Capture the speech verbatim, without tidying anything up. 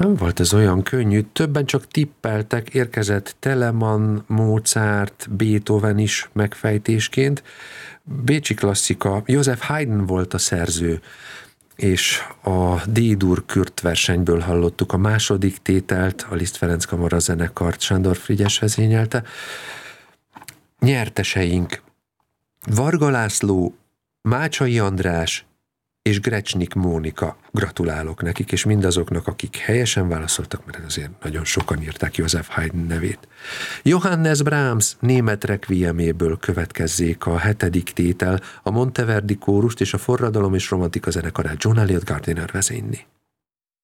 Nem volt ez olyan könnyű, többen csak tippeltek, érkezett Telemann, Mozart, Beethoven is megfejtésként. Bécsi klasszika, Joseph Haydn volt a szerző, és a D-dur Kürt versenyből hallottuk a második tételt, a Liszt Ferenc Kamara zenekart Sándor Frigyes vezényelte. Nyerteseink Varga László, Mácsai András és Grecsnik Mónika. Gratulálok nekik, és mindazoknak, akik helyesen válaszoltak, mert azért nagyon sokan írták Joseph Haydn nevét. Johannes Brahms német requieméből következzék a hetedik tétel, a Monteverdi kórust és a Forradalom és Romantika zenekarát John Eliot Gardiner vezényli.